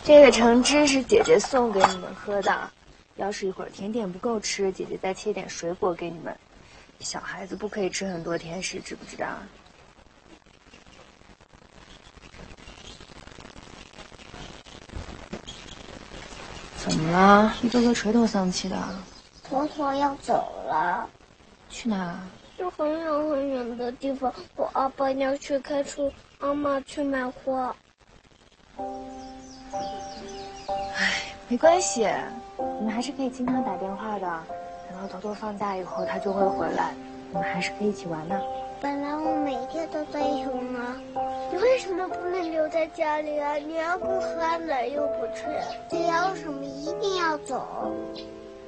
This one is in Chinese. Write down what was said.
这个橙汁是姐姐送给你们喝的，要是一会儿甜点不够吃，姐姐再切点水果给你们。小孩子不可以吃很多甜食，知不知道？怎么了？一个个垂头丧气的。 坨坨要走了。 去哪？ 去很远很远的地方，我阿爸要去开车，妈妈去买花。 唉，没关系，你们还是可以经常打电话的。等到坨坨放假以后，他就会回来，你们还是可以一起玩的。 本来我每天都在一起呢，你为什么不能留在家里啊？你要不喝奶又不吃，这要什么一定要走？